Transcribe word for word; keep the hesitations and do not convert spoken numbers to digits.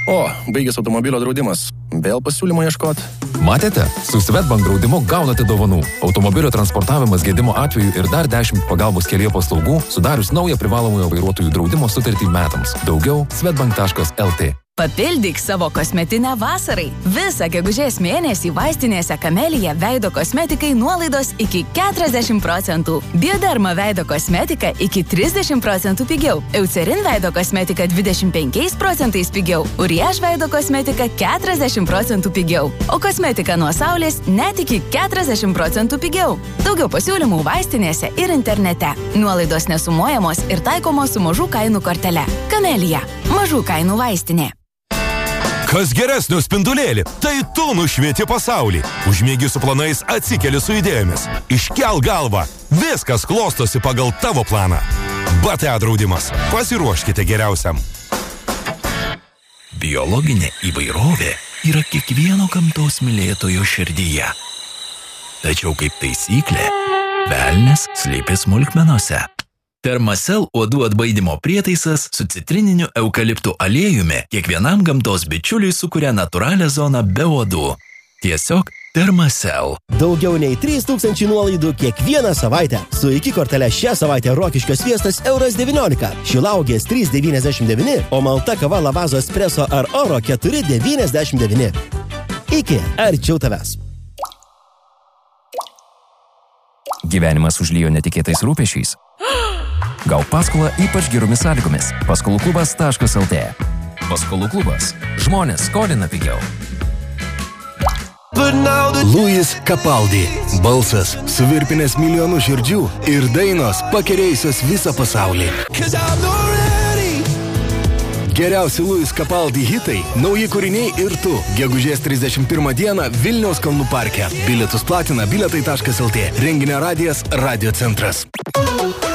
O, baigės automobilio draudimas. Vėl pasiūlymo ieškot. Matėte? Su Swedbank draudimu gaunate dovanų. Automobilio transportavimas gedimo atveju ir dar dešimt pagalbos kelyje paslaugų, sudarius naują privalomojo vairuotojų draudimo sutartį metams. Daugiau swedbank taškas el tė. Papildyk savo kosmetinę vasarai. Visą gegužės mėnesį vaistinėse Kamelija veido kosmetikai nuolaidos iki keturiasdešimt procentų. Bioderma veido kosmetika iki trisdešimt procentų pigiau. Eucerin veido kosmetika dvidešimt penkiais procentais pigiau. Uriaž veido kosmetika keturiasdešimt procentų pigiau. O kosmetika nuo saulės net iki keturiasdešimt procentų pigiau. Daugiau pasiūlymų vaistinėse ir internete. Nuolaidos nesumuojamos ir taikomos su mažų kainų kortele. Kamelija. Mažų kainų vaistinė. Kas geresnio spindulėlį, tai tu nušvieti pasaulį. Užmiegi su planais, atsikeli su idėjomis. Iškel galvą, viskas klostosi pagal tavo planą. B T A draudimas. Pasiruoškite geriausiam. Biologinė įvairovė yra kiekvieno gamtos mylėtojo širdyje. Tačiau kaip taisyklė, velnias slypi smulkmenose. Thermacell uodų atbaidymo prietaisas su citrininiu eukaliptų aliejumi kiekvienam gamtos bičiuliui sukuria natūralią zoną be uodų. Tiesiog Thermacell. Daugiau nei trys tūkstančiai nuolaidų kiekvieną savaitę. Su iki kortele šią savaitę Rokiškio sviestas euras devyniolika, Šilaugės trys devyniasdešimt devyni, o malta kava Lavazo espresso ar oro keturi devyniasdešimt devyni. Iki, arčiau tavęs. Gyvenimas užlijo netikėtais rūpešiais. Gau paskolą ypač geromis sąlygomis. paskolų klubas taškas el tė. Paskolų klubas. Žmonės skolina pigiau. Louis Capaldi. Balsas suvirpinęs milijonų širdžių ir dainos pakerėjusios visą pasaulį. Geriausi Louis Capaldi hitai, nauji kūriniai ir tu. Gegužės trisdešimt pirmą dieną Vilniaus kalnų parke. Bilietus platina bilietai taškas el tė. Renginio radijas Radio centras.